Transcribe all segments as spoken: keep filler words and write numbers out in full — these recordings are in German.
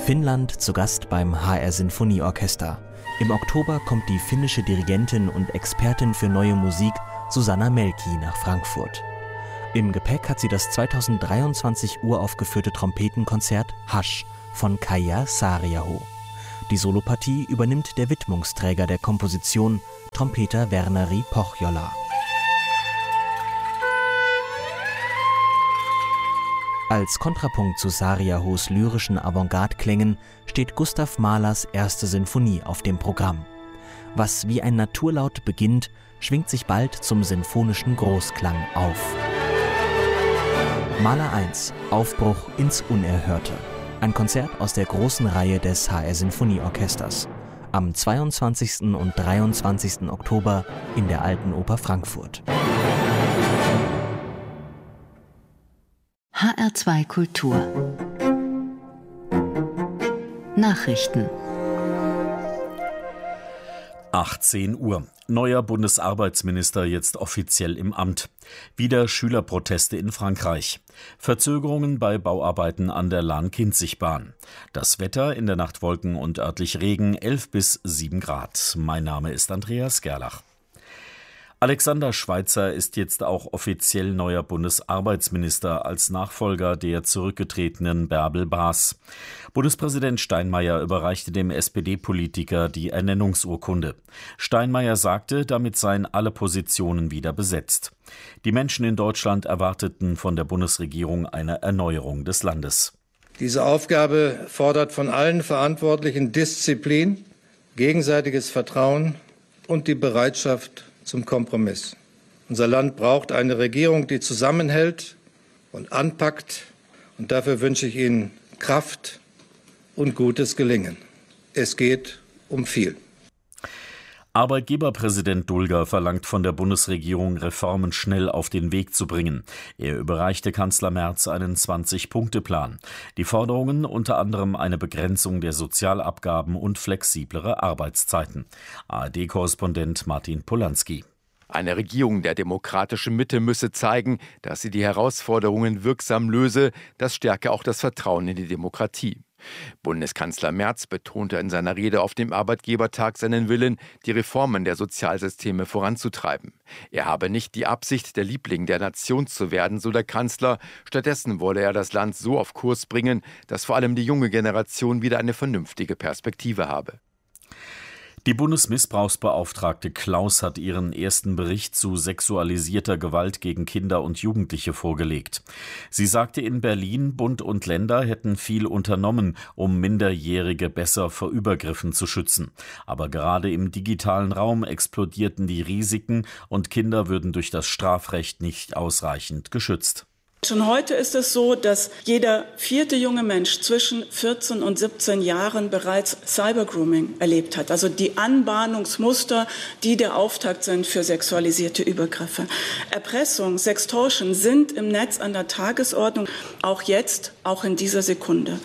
Finnland zu Gast beim H R Sinfonieorchester. Im Oktober kommt die finnische Dirigentin und Expertin für neue Musik Susanna Melki nach Frankfurt. Im Gepäck hat sie das zweitausenddreiundzwanzig uraufgeführte Trompetenkonzert Hush von Kaija Saariaho. Die Solopartie übernimmt der Widmungsträger der Komposition, Trompeter Verneri Pohjola. Als Kontrapunkt zu Saariahos lyrischen Avantgarde-Klängen steht Gustav Mahlers erste Sinfonie auf dem Programm. Was wie ein Naturlaut beginnt, schwingt sich bald zum sinfonischen Großklang auf. Mahler eins – Aufbruch ins Unerhörte. Ein Konzert aus der großen Reihe des H R Sinfonieorchesters. Am zweiundzwanzigsten und dreiundzwanzigsten Oktober in der Alten Oper Frankfurt. H R zwei Kultur Nachrichten achtzehn Uhr. Neuer Bundesarbeitsminister jetzt offiziell im Amt. Wieder Schülerproteste in Frankreich. Verzögerungen bei Bauarbeiten an der Lahn-Kinzig-Bahn. Das Wetter, in der Nacht Wolken und örtlich Regen, elf bis sieben Grad. Mein Name ist Andreas Gerlach. Alexander Schweitzer ist jetzt auch offiziell neuer Bundesarbeitsminister als Nachfolger der zurückgetretenen Bärbel Baas. Bundespräsident Steinmeier überreichte dem S P D-Politiker die Ernennungsurkunde. Steinmeier sagte, damit seien alle Positionen wieder besetzt. Die Menschen in Deutschland erwarteten von der Bundesregierung eine Erneuerung des Landes. Diese Aufgabe fordert von allen Verantwortlichen Disziplin, gegenseitiges Vertrauen und die Bereitschaft zum Kompromiss. Unser Land braucht eine Regierung, die zusammenhält und anpackt. Und dafür wünsche ich Ihnen Kraft und gutes Gelingen. Es geht um viel. Arbeitgeberpräsident Dulger verlangt von der Bundesregierung, Reformen schnell auf den Weg zu bringen. Er überreichte Kanzler Merz einen zwanzig-Punkte-Plan. Die Forderungen unter anderem eine Begrenzung der Sozialabgaben und flexiblere Arbeitszeiten. A R D-Korrespondent Martin Polanski. Eine Regierung der demokratischen Mitte müsse zeigen, dass sie die Herausforderungen wirksam löse. Das stärke auch das Vertrauen in die Demokratie. Bundeskanzler Merz betonte in seiner Rede auf dem Arbeitgebertag seinen Willen, die Reformen der Sozialsysteme voranzutreiben. Er habe nicht die Absicht, der Liebling der Nation zu werden, so der Kanzler. Stattdessen wolle er das Land so auf Kurs bringen, dass vor allem die junge Generation wieder eine vernünftige Perspektive habe. Die Bundesmissbrauchsbeauftragte Klaus hat ihren ersten Bericht zu sexualisierter Gewalt gegen Kinder und Jugendliche vorgelegt. Sie sagte in Berlin, Bund und Länder hätten viel unternommen, um Minderjährige besser vor Übergriffen zu schützen. Aber gerade im digitalen Raum explodierten die Risiken und Kinder würden durch das Strafrecht nicht ausreichend geschützt. Schon heute ist es so, dass jeder vierte junge Mensch zwischen vierzehn und siebzehn Jahren bereits Cybergrooming erlebt hat. Also die Anbahnungsmuster, die der Auftakt sind für sexualisierte Übergriffe. Erpressung, Sextortion sind im Netz an der Tagesordnung, auch jetzt, auch in dieser Sekunde.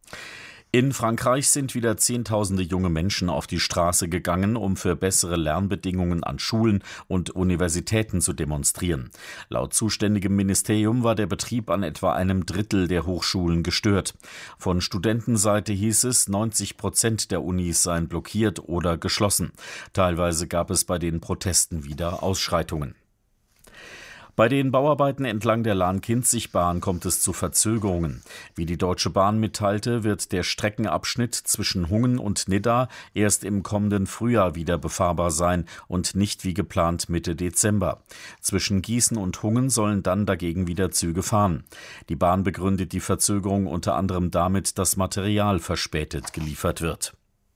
In Frankreich sind wieder Zehntausende junge Menschen auf die Straße gegangen, um für bessere Lernbedingungen an Schulen und Universitäten zu demonstrieren. Laut zuständigem Ministerium war der Betrieb an etwa einem Drittel der Hochschulen gestört. Von Studentenseite hieß es, neunzig Prozent der Unis seien blockiert oder geschlossen. Teilweise gab es bei den Protesten wieder Ausschreitungen. Bei den Bauarbeiten entlang der Lahn-Kinzig-Bahn kommt es zu Verzögerungen. Wie die Deutsche Bahn mitteilte, wird der Streckenabschnitt zwischen Hungen und Nidda erst im kommenden Frühjahr wieder befahrbar sein und nicht wie geplant Mitte Dezember. Zwischen Gießen und Hungen sollen dann dagegen wieder Züge fahren. Die Bahn begründet die Verzögerung unter anderem damit, dass Material verspätet geliefert wird.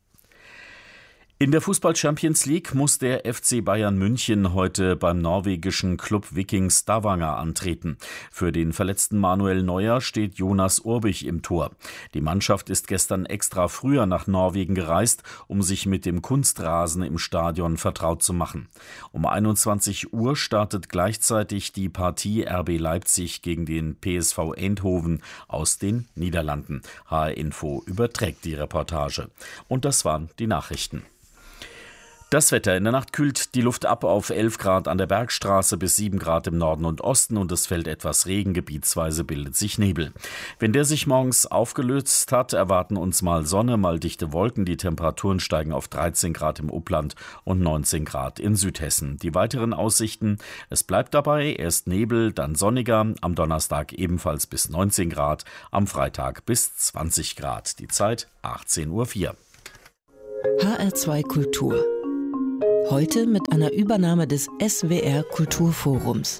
In der Fußball-Champions League muss der F C Bayern München heute beim norwegischen Club Viking Stavanger antreten. Für den verletzten Manuel Neuer steht Jonas Urbich im Tor. Die Mannschaft ist gestern extra früher nach Norwegen gereist, um sich mit dem Kunstrasen im Stadion vertraut zu machen. Um einundzwanzig Uhr startet gleichzeitig die Partie R B Leipzig gegen den P S V Eindhoven aus den Niederlanden. H R Info überträgt die Reportage. Und das waren die Nachrichten. Das Wetter. In der Nacht kühlt die Luft ab auf elf Grad an der Bergstraße bis sieben Grad im Norden und Osten und es fällt etwas Regen, gebietsweise bildet sich Nebel. Wenn der sich morgens aufgelöst hat, erwarten uns mal Sonne, mal dichte Wolken. Die Temperaturen steigen auf dreizehn Grad im Upland und neunzehn Grad in Südhessen. Die weiteren Aussichten: Es bleibt dabei, erst Nebel, dann sonniger, am Donnerstag ebenfalls bis neunzehn Grad, am Freitag bis zwanzig Grad. Die Zeit achtzehn Uhr vier. H R zwei Kultur. Heute mit einer Übernahme des S W R Kulturforums.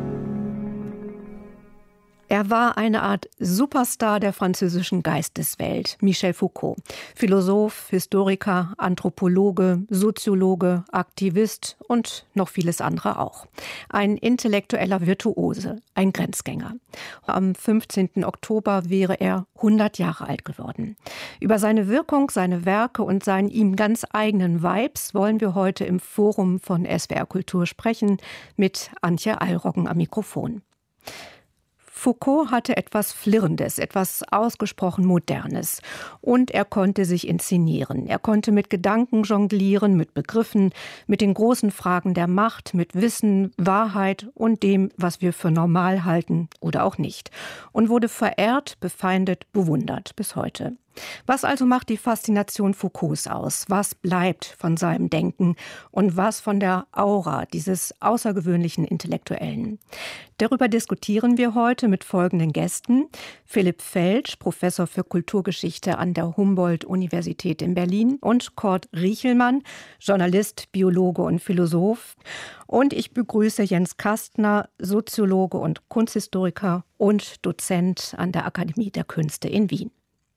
Er war eine Art Superstar der französischen Geisteswelt, Michel Foucault. Philosoph, Historiker, Anthropologe, Soziologe, Aktivist und noch vieles andere auch. Ein intellektueller Virtuose, ein Grenzgänger. Am fünfzehnten Oktober wäre er hundert Jahre alt geworden. Über seine Wirkung, seine Werke und seinen ihm ganz eigenen Vibes wollen wir heute im Forum von S W R Kultur sprechen mit Antje Allroggen am Mikrofon. Foucault hatte etwas Flirrendes, etwas ausgesprochen Modernes. Und er konnte sich inszenieren. Er konnte mit Gedanken jonglieren, mit Begriffen, mit den großen Fragen der Macht, mit Wissen, Wahrheit und dem, was wir für normal halten oder auch nicht. Und wurde verehrt, befeindet, bewundert bis heute. Was also macht die Faszination Foucaults aus? Was bleibt von seinem Denken und was von der Aura dieses außergewöhnlichen Intellektuellen? Darüber diskutieren wir heute mit folgenden Gästen. Philipp Felsch, Professor für Kulturgeschichte an der Humboldt-Universität in Berlin, und Kurt Riechelmann, Journalist, Biologe und Philosoph. Und ich begrüße Jens Kastner, Soziologe und Kunsthistoriker und Dozent an der Akademie der Künste in Wien.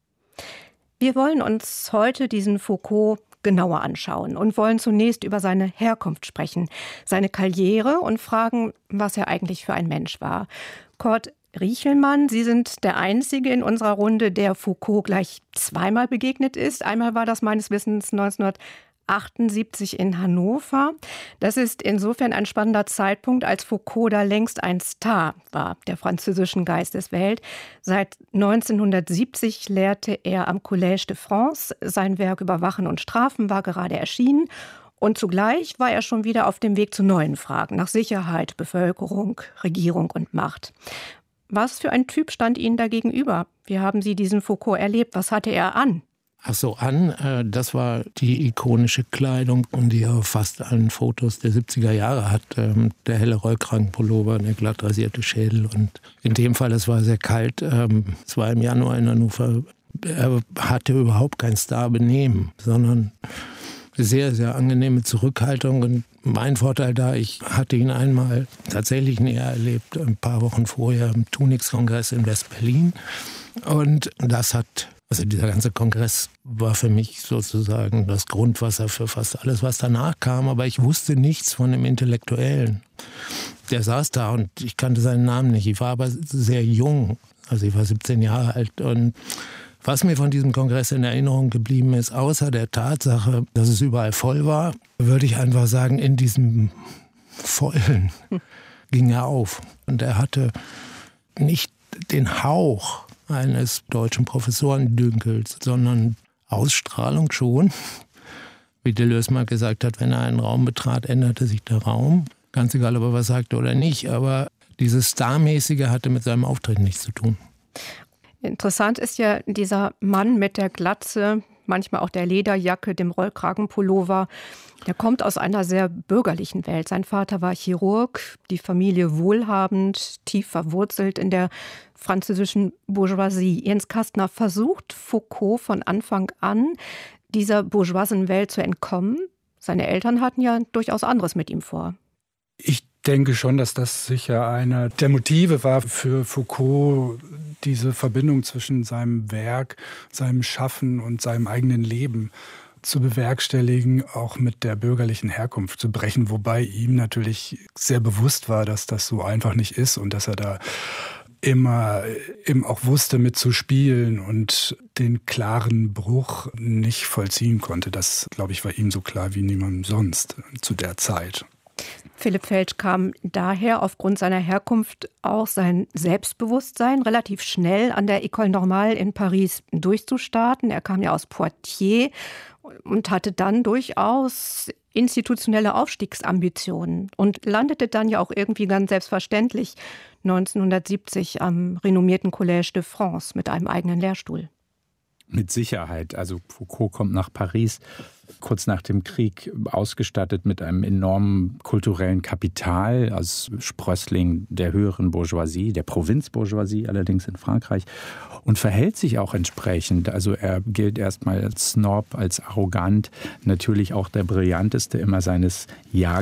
Wir wollen uns heute diesen Foucault genauer anschauen und wollen zunächst über seine Herkunft sprechen, seine Karriere und fragen, was er eigentlich für ein Mensch war. Kurt Riechelmann, Sie sind der Einzige in unserer Runde, der Foucault gleich zweimal begegnet ist. Einmal war das meines Wissens neunzehnhundertachtundsiebzig in Hannover. Das ist insofern ein spannender Zeitpunkt, als Foucault da längst ein Star war der französischen Geisteswelt. Seit neunzehnhundertsiebzig lehrte er am Collège de France. Sein Werk über Wachen und Strafen war gerade erschienen. Und zugleich war er schon wieder auf dem Weg zu neuen Fragen nach Sicherheit, Bevölkerung, Regierung und Macht. Was für ein Typ stand Ihnen da gegenüber? Wie haben Sie diesen Foucault erlebt? Was hatte er an? Ach so, an, das war die ikonische Kleidung, die er auf fast allen Fotos der siebziger Jahre hat. Der helle Rollkragenpullover, der glatt rasierte Schädel. Und in dem Fall, es war sehr kalt, es war im Januar in Hannover, er hatte überhaupt kein Starbenehmen, sondern sehr, sehr angenehme Zurückhaltung. Und mein Vorteil da, ich hatte ihn einmal tatsächlich näher erlebt, ein paar Wochen vorher im Tunix-Kongress in West-Berlin. Und das hat, also dieser ganze Kongress war für mich sozusagen das Grundwasser für fast alles, was danach kam. Aber ich wusste nichts von dem Intellektuellen. Der saß da und ich kannte seinen Namen nicht. Ich war aber sehr jung, also ich war siebzehn Jahre alt. Und was mir von diesem Kongress in Erinnerung geblieben ist, außer der Tatsache, dass es überall voll war, würde ich einfach sagen, in diesem Vollen ging er auf. Und er hatte nicht den Hauch eines deutschen Professorendünkels, sondern Ausstrahlung schon. Wie Deleuze mal gesagt hat, wenn er einen Raum betrat, änderte sich der Raum. Ganz egal, ob er was sagte oder nicht. Aber dieses Starmäßige hatte mit seinem Auftreten nichts zu tun. Interessant ist ja dieser Mann mit der Glatze, manchmal auch der Lederjacke, dem Rollkragenpullover. Der kommt aus einer sehr bürgerlichen Welt. Sein Vater war Chirurg, die Familie wohlhabend, tief verwurzelt in der französischen Bourgeoisie. Jens Kastner, versucht Foucault von Anfang an, dieser bourgeoisen Welt zu entkommen? Seine Eltern hatten ja durchaus anderes mit ihm vor. Ich denke schon, dass das sicher einer der Motive war für Foucault, diese Verbindung zwischen seinem Werk, seinem Schaffen und seinem eigenen Leben zu bewerkstelligen, auch mit der bürgerlichen Herkunft zu brechen, wobei ihm natürlich sehr bewusst war, dass das so einfach nicht ist und dass er da immer eben auch wusste, mitzuspielen und den klaren Bruch nicht vollziehen konnte. Das, glaube ich, war ihm so klar wie niemandem sonst zu der Zeit. Philipp Felsch kam daher aufgrund seiner Herkunft auch sein Selbstbewusstsein relativ schnell an der École Normale in Paris durchzustarten. Er kam ja aus Poitiers und hatte dann durchaus institutionelle Aufstiegsambitionen und landete dann ja auch irgendwie ganz selbstverständlich neunzehnhundertsiebzig am renommierten Collège de France mit einem eigenen Lehrstuhl. Mit Sicherheit. Also Foucault kommt nach Paris kurz nach dem Krieg ausgestattet mit einem enormen kulturellen Kapital als Sprössling der höheren Bourgeoisie, der Provinzbourgeoisie allerdings in Frankreich, und verhält sich auch entsprechend. Also er gilt erstmal als Snob, als arrogant, natürlich auch der brillanteste immer seines Jahrgangs.